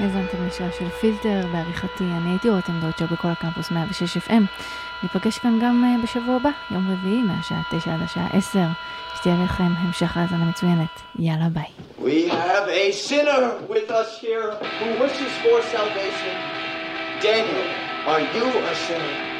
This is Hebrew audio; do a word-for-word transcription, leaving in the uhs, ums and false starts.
האזנתם לשעה של פילטר, בעריכתי אני הייתי רותם דורצ'ו בכל הקמפוס מאה ושש אף אם. ניפגש כאן גם בשבוע הבא, יום רביעי, מהשעה תשע עד השעה עשר. שתהיה לכם המשך האזנה מצוינת. יאללה ביי. We have a sinner with us here who wishes for salvation. Daniel, are you a sinner?